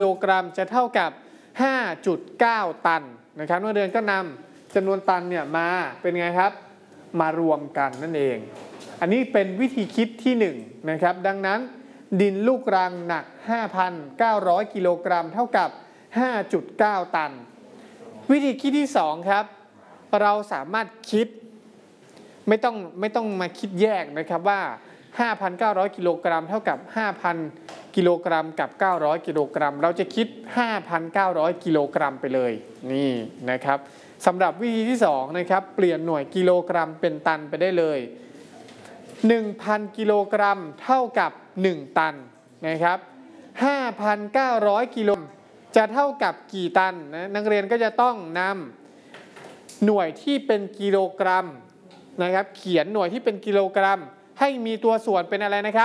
โลกรัมจะเท่ากับ 5.9 ตันนะครับนักเรียนก็นำจำนวนตันเนี่ยมาเป็นไงครับมารวมกันนั่นเองอันนี้เป็นวิธีคิดที่1นะครับดังนั้นดินลูกรังหนัก 5,900 กิโลกรัมเท่ากับ 5.9 ตันวิธีคิดที่2ครับเราสามารถคิดไม่ต้องมาคิดแยกนะครับว่า 5,900 กิโลกรัมเท่ากับ 5,000 กิโลกรัมกับ 900 กิโลกรัมเราจะคิด 5,900 กิโลกรัมไปเลยนี่นะครับสำหรับวิธีที่2นะครับเปลี่ยนหน่วยกิโลกรัมเป็นตันไปได้เลย 1,000 กิโลกรัมเท่ากับ1ตันนะครับ 5,900 กิโลจะเท่ากับกี่ตันนะนักเรียนก็จะต้องนำหน่วยที่เป็นกิโลกรัมนะครับเขียนหน่วยที่เป็นกิโลกรัมให้มีตัวส่วนเป็นอะไรนะครับ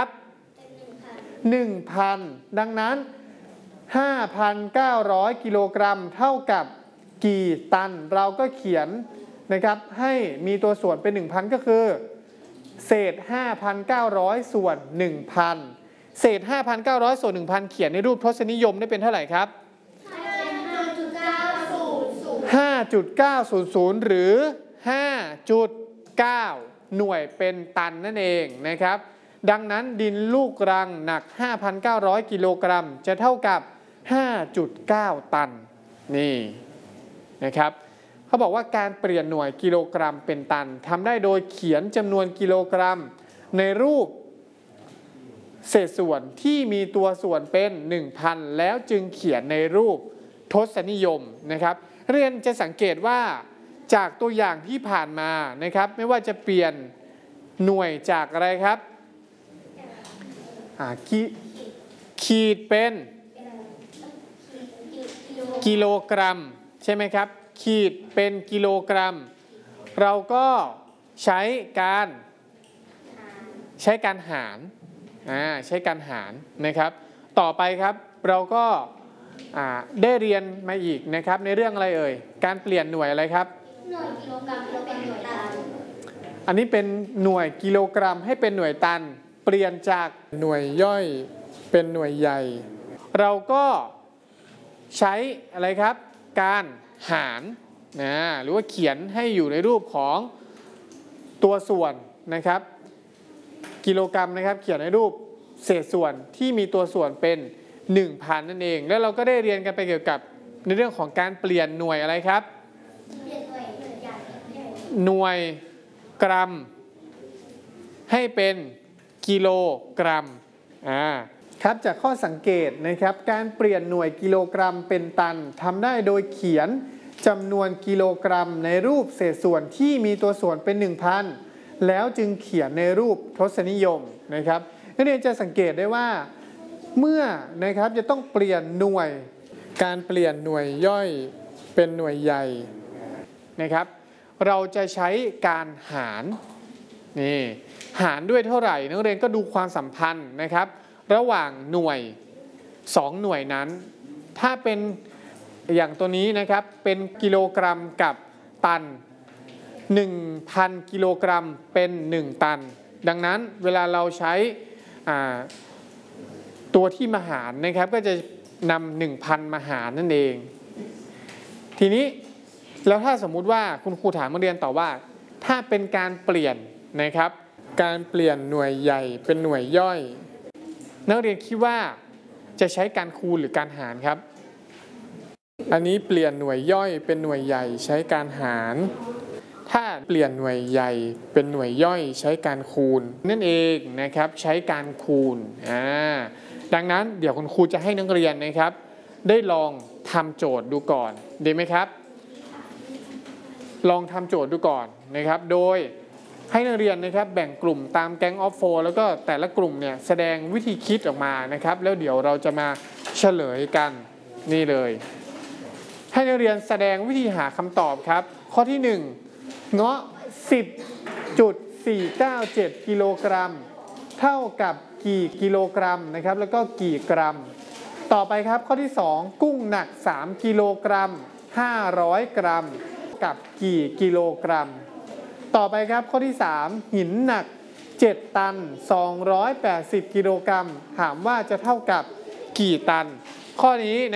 1,000 ดังนั้น 5,900 กิโลกรัมเท่ากับกี่ตันเราก็เขียนนะครับให้มีตัวส่วนเป็น 1,000 ก็คือเศษ 5,900 ส่วน 1,000 เศษ 5,900 ส่วน 1,000 เขียนในรูปทศนิยมได้เป็นเท่าไหร่ครับ 5.900 หรือ 5.9 หน่วยเป็นตันนั่นเองนะครับดังนั้นดินลูกรังหนัก 5,900 กิโลกรัมจะเท่ากับ 5.9 ตันนี่นะครับเขาบอกว่าการเปลี่ยนหน่วยกิโลกรัมเป็นตันทำได้โดยเขียนจำนวนกิโลกรัมในรูปเศษส่วนที่มีตัวส่วนเป็น 1,000 แล้วจึงเขียนในรูปทศนิยมนะครับเรียนจะสังเกตว่าจากตัวอย่างที่ผ่านมานะครับไม่ว่าจะเปลี่ยนหน่วยจากอะไรครับขีดเป็นกิโลกรัมใช่ไหมครับขีดเป็นกิโลกรัมเราก็ใช้การหารใช้การหารนะครับต่อไปครับเราก็ได้เรียนมาอีกนะครับในเรื่องอะไรเอ่ยการเปลี่ยนหน่วยอะไรครับหน่วยกิโลกรัมเป็นหน่วยตันอันนี้เป็นหน่วยกิโลกรัมให้เป็นหน่วยตันเปลี่ยนจากหน่วยย่อยเป็นหน่วยใหญ่เราก็ใช้อะไรครับการหารหรือว่าเขียนให้อยู่ในรูปของตัวส่วนนะครับกิโลกรัมนะครับเขียนในรูปเศษส่วนที่มีตัวส่วนเป็น 1,000 นั่นเองแล้วเราก็ได้เรียนกันไปเกี่ยวกับในเรื่องของการเปลี่ยนหน่วยอะไรครับหน่วยกรัมให้เป็นกิโลกรัมครับจากข้อสังเกตนะครับการเปลี่ยนหน่วยกิโลกรัมเป็นตันทำได้โดยเขียนจำนวนกิโลกรัมในรูปเศษส่วนที่มีตัวส่วนเป็น 1,000 แล้วจึงเขียนในรูปทศนิยมนะครับนักเรียนจะสังเกตได้ว่าเมื่อนะครับจะต้องเปลี่ยนหน่วยการเปลี่ยนหน่วยย่อยเป็นหน่วยใหญ่นะครับเราจะใช้การหารนี่หารด้วยเท่าไหร่นักเรียนก็ดูความสัมพันธ์นะครับระหว่างหน่วย2หน่วยนั้นถ้าเป็นอย่างตัวนี้นะครับเป็นกิโลกรัมกับตัน 1,000 กิโลกรัมเป็น1ตันดังนั้นเวลาเราใช้ตัวที่มาหารนะครับก็จะนำ 1,000 มาหารนั่นเองทีนี้แล้วถ้าสมมุติว่าคุณครูถามนักเรียนต่อว่าถ้าเป็นการเปลี่ยนนะครับการเปลี่ยนหน่วยใหญ่เป็นหน่วยย่อยนักเรียนคิดว่าจะใช้การคูณหรือการหารครับอันนี้เปลี่ยนหน่วยย่อยเป็นหน่วยใหญ่ใช้การหารถ้าเปลี่ยนหน่วยใหญ่เป็นหน่วยย่อยใช้การคูณนั่นเองนะครับใช้การคูณดังนั้นเดี๋ยวคุณครูจะให้นักเรียนนะครับได้ลองทำโจทย์ดูก่อนดีไหมครับลองทำโจทย์ดูก่อนนะครับโดยให้นักเรียนนะครับแบ่งกลุ่มตามแก๊งออฟโฟแล้วก็แต่ละกลุ่มเนี่ยแสดงวิธีคิดออกมานะครับแล้วเดี๋ยวเราจะมาเฉลยกันนี่เลยให้นักเรียนแสดงวิธีหาคำตอบครับข้อที่1เงาะ 10.497 กิโลกรัมเท่ากับกี่กิโลกรัมนะครับแล้วก็กี่กรัมต่อไปครับข้อที่2กุ้งหนัก3กิโลกรัม500 กรัมกับกี่กิโลกรัมต่อไปครับข้อที่3หินหนัก7 ตัน280 กิโลกรัมถามว่าจะเท่ากับกี่ตันข้อนี้